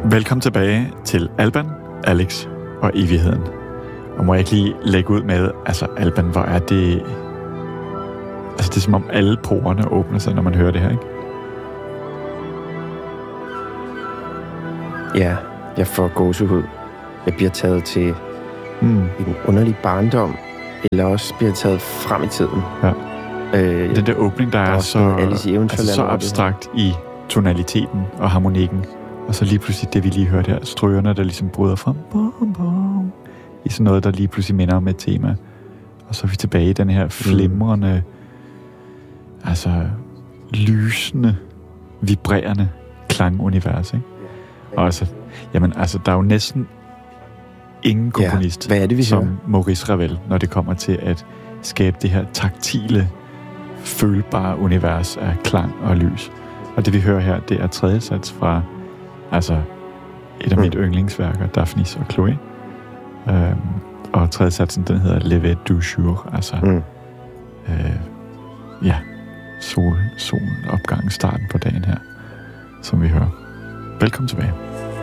Velkommen tilbage til Alban, Alex og evigheden. Og må jeg ikke lige lægge ud med, altså Alban, hvor er det... Altså det er som om alle porerne åbner sig, når man hører det her, ikke? Ja, jeg får gåsehud. Jeg bliver taget til en underlig barndom, eller også bliver taget frem i tiden. Ja. Den der åbning, der er så abstrakt i tonaliteten og harmonikken. Og så lige pludselig det, vi lige hørte her, strygerne, der ligesom bryder frem. Bum, bum, i sådan noget, der lige pludselig minder om et tema. Og så er vi tilbage i den her flimrende, altså lysende, vibrerende klangunivers, ikke? Og altså, jamen, altså, der er jo næsten ingen komponist, som Maurice Ravel, når det kommer til at skabe det her taktile, følbare univers af klang og lys. Og det, vi hører her, det er tredje sats fra, altså, et af mit yndlingsværker, Daphnis og Chloé. Og tredje satsen, den hedder Lever du jour, altså, ja, solen opgang, starten på dagen her, som vi hører. Velkommen tilbage.